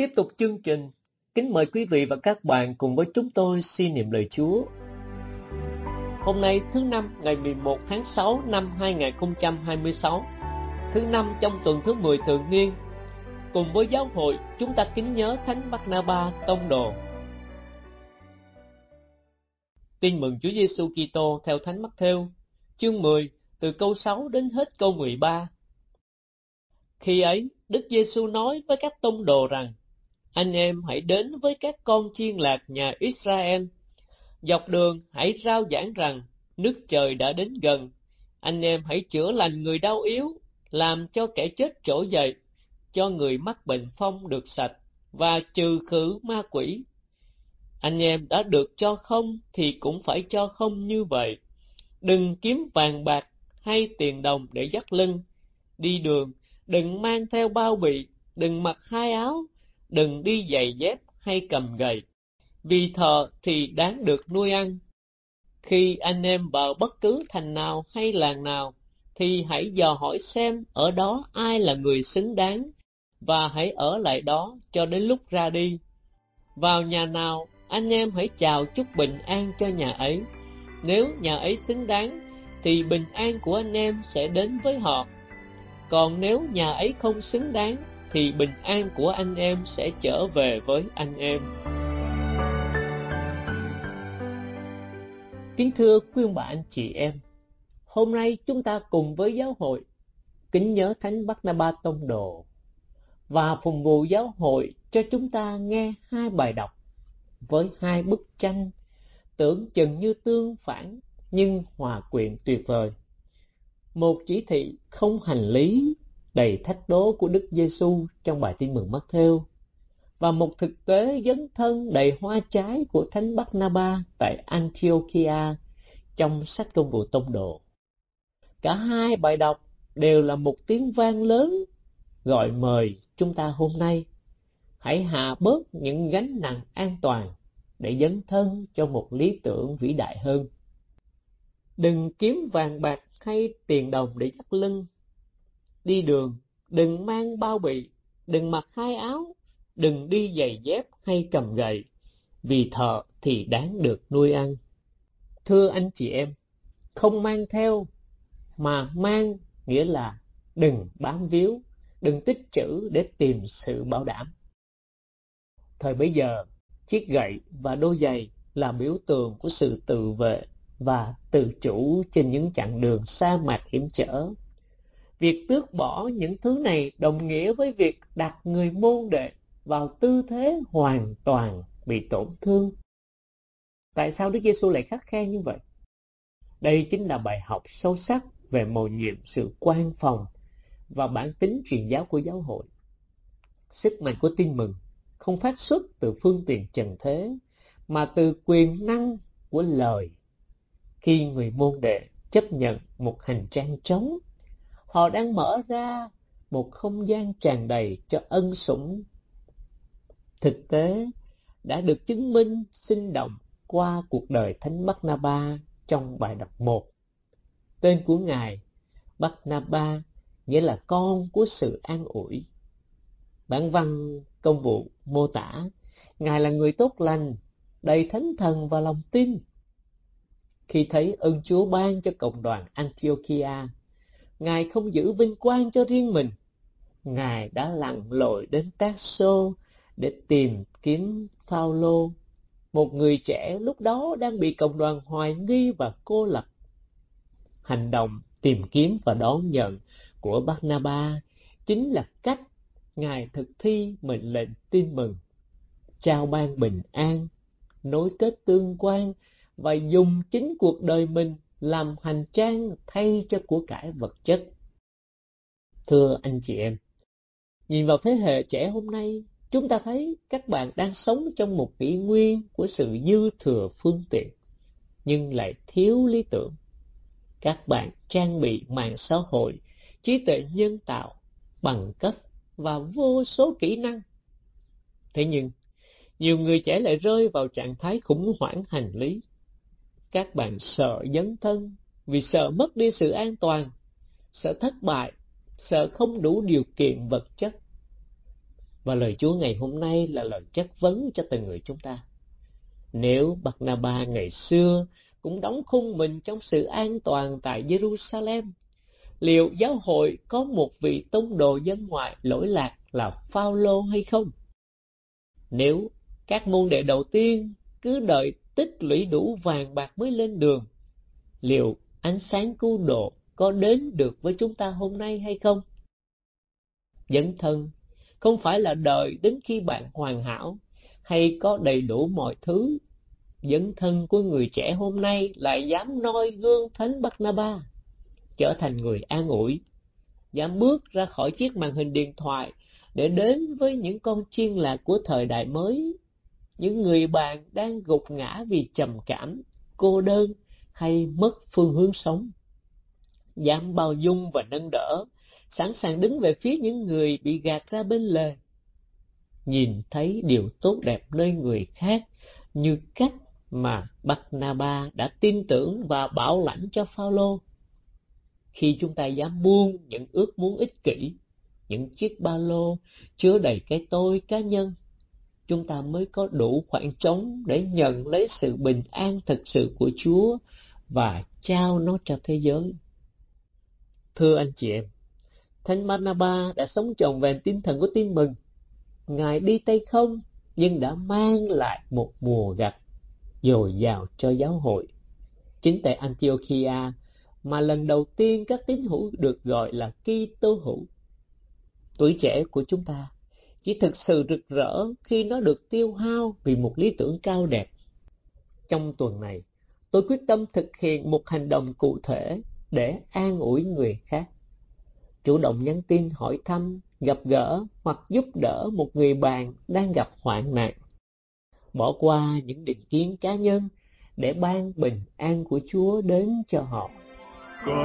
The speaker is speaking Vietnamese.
Tiếp tục chương trình, kính mời quý vị và các bạn cùng với chúng tôi suy niệm lời Chúa. Hôm nay thứ Năm ngày 11 tháng 6 năm 2026, thứ Năm trong tuần thứ 10 thường niên. Cùng với giáo hội, chúng ta kính nhớ Thánh Barnaba tông đồ. Tin mừng Chúa Giêsu Kitô theo Thánh Mắc-thêu, chương 10, từ câu 6 đến hết câu 13. Khi ấy, Đức Giêsu nói với các tông đồ rằng: Anh em hãy đến với các con chiên lạc nhà Israel. Dọc đường hãy rao giảng rằng nước trời đã đến gần. Anh em hãy chữa lành người đau yếu, làm cho kẻ chết trỗi dậy, cho người mắc bệnh phong được sạch, và trừ khử ma quỷ. Anh em đã được cho không thì cũng phải cho không như vậy. Đừng kiếm vàng bạc hay tiền đồng để dắt lưng. Đi đường đừng mang theo bao bì, đừng mặc hai áo, đừng đi giày dép hay cầm gậy, vì thợ thì đáng được nuôi ăn. Khi anh em vào bất cứ thành nào hay làng nào, thì hãy dò hỏi xem ở đó ai là người xứng đáng, và hãy ở lại đó cho đến lúc ra đi. Vào nhà nào, anh em hãy chào chúc bình an cho nhà ấy. Nếu nhà ấy xứng đáng, thì bình an của anh em sẽ đến với họ. Còn nếu nhà ấy không xứng đáng, thì bình an của anh em sẽ trở về với anh em. Kính thưa quý ông bà anh chị em, hôm nay chúng ta cùng với giáo hội kính nhớ Thánh Barnaba tông đồ và phụng vụ giáo hội cho chúng ta nghe hai bài đọc với hai bức tranh tưởng chừng như tương phản nhưng hòa quyện tuyệt vời. Một chỉ thị không hành lý đầy thách đố của Đức Giêsu trong bài tin mừng Mắc-thêu, và một thực tế dấn thân đầy hoa trái của Thánh Barnaba tại Antiochia trong sách Công vụ tông đồ. Cả hai bài đọc đều là một tiếng vang lớn gọi mời chúng ta hôm nay hãy hạ bớt những gánh nặng an toàn để dấn thân cho một lý tưởng vĩ đại hơn. Đừng kiếm vàng bạc hay tiền đồng để dắt lưng. Đi đường đừng mang bao bì, đừng mặc hai áo, đừng đi giày dép hay cầm gậy, vì thợ thì đáng được nuôi ăn. Thưa anh chị em, không mang theo mà mang nghĩa là đừng bám víu, đừng tích trữ để tìm sự bảo đảm. Thời bấy giờ, chiếc gậy và đôi giày là biểu tượng của sự tự vệ và tự chủ trên những chặng đường sa mạc hiểm trở. Việc tước bỏ những thứ này đồng nghĩa với việc đặt người môn đệ vào tư thế hoàn toàn bị tổn thương. Tại sao Đức Giêsu lại khắt khe như vậy? Đây chính là bài học sâu sắc về mầu nhiệm sự quan phòng và bản tính truyền giáo của giáo hội. Sức mạnh của tin mừng không phát xuất từ phương tiện trần thế, mà từ quyền năng của lời. Khi người môn đệ chấp nhận một hành trang trống, họ đang mở ra một không gian tràn đầy cho ân sủng. Thực tế đã được chứng minh sinh động qua cuộc đời Thánh Barnaba trong bài đọc 1. Tên của Ngài Barnaba nghĩa là con của sự an ủi. Bản văn Công vụ mô tả Ngài là người tốt lành, đầy thánh thần và lòng tin. Khi thấy ơn Chúa ban cho cộng đoàn Antiochia, Ngài không giữ vinh quang cho riêng mình. Ngài đã lặn lội đến Tarso để tìm kiếm Phao-lô, một người trẻ lúc đó đang bị cộng đoàn hoài nghi và cô lập. Hành động tìm kiếm và đón nhận của Barnaba chính là cách Ngài thực thi mệnh lệnh tin mừng, trao ban bình an, nối kết tương quan và dùng chính cuộc đời mình làm hành trang thay cho của cải vật chất. Thưa anh chị em, nhìn vào thế hệ trẻ hôm nay, chúng ta thấy các bạn đang sống trong một kỷ nguyên của sự dư thừa phương tiện, nhưng lại thiếu lý tưởng. Các bạn trang bị mạng xã hội, trí tuệ nhân tạo, bằng cấp và vô số kỹ năng. Thế nhưng, nhiều người trẻ lại rơi vào trạng thái khủng hoảng hành lý. Các bạn sợ dấn thân vì sợ mất đi sự an toàn, sợ thất bại, sợ không đủ điều kiện vật chất. Và lời Chúa ngày hôm nay là lời chất vấn cho từng người chúng ta. Nếu Barnaba ngày xưa cũng đóng khung mình trong sự an toàn tại Jerusalem, liệu giáo hội có một vị tông đồ dân ngoại lỗi lạc là Phao-lô hay không? Nếu các môn đệ đầu tiên cứ đợi tích lũy đủ vàng bạc mới lên đường, liệu ánh sáng cứu độ có đến được với chúng ta hôm nay hay không? Dấn thân không phải là đợi đến khi bạn hoàn hảo hay có đầy đủ mọi thứ. Dấn thân của người trẻ hôm nay lại dám noi gương Thánh Barnaba, trở thành người an ủi, dám bước ra khỏi chiếc màn hình điện thoại để đến với những con chiên lạc của thời đại mới, những người bạn đang gục ngã vì trầm cảm, cô đơn hay mất phương hướng sống. Dám bao dung và nâng đỡ, sẵn sàng đứng về phía những người bị gạt ra bên lề. Nhìn thấy điều tốt đẹp nơi người khác như cách mà Barnaba đã tin tưởng và bảo lãnh cho Phao-lô. Khi chúng ta dám buông những ước muốn ích kỷ, những chiếc ba lô chứa đầy cái tôi cá nhân, chúng ta mới có đủ khoảng trống để nhận lấy sự bình an thực sự của Chúa và trao nó cho thế giới. Thưa anh chị em, Thánh Barnaba đã sống trọn vẹn tinh thần của tin mừng. Ngài đi tay không nhưng đã mang lại một mùa gặt dồi dào cho giáo hội. Chính tại Antiochia mà lần đầu tiên các tín hữu được gọi là Kitô hữu. Tuổi trẻ của chúng ta chỉ thực sự rực rỡ khi nó được tiêu hao vì một lý tưởng cao đẹp. Trong tuần này, tôi quyết tâm thực hiện một hành động cụ thể để an ủi người khác. Chủ động nhắn tin hỏi thăm, gặp gỡ hoặc giúp đỡ một người bạn đang gặp hoạn nạn. Bỏ qua những định kiến cá nhân để ban bình an của Chúa đến cho họ.